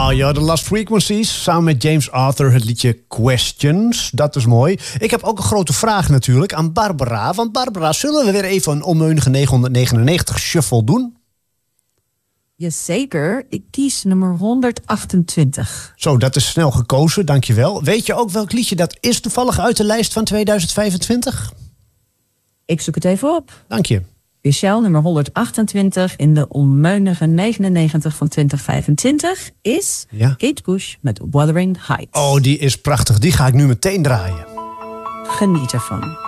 Oh ja, The Lost Frequencies. Samen met James Arthur het liedje Questions. Dat is mooi. Ik heb ook een grote vraag natuurlijk aan Barbara. Want Barbara, zullen we weer even een onmeunige 999 shuffle doen? Jazeker, ik kies nummer 128. Zo, dat is snel gekozen, dankjewel. Weet je ook welk liedje dat is toevallig uit de lijst van 2025? Ik zoek het even op. Dank je. Speciaal nummer 128 in de onmeunige 99 van 2025 is Kate Bush met Wuthering Heights. Oh, die is prachtig. Die ga ik nu meteen draaien. Geniet ervan.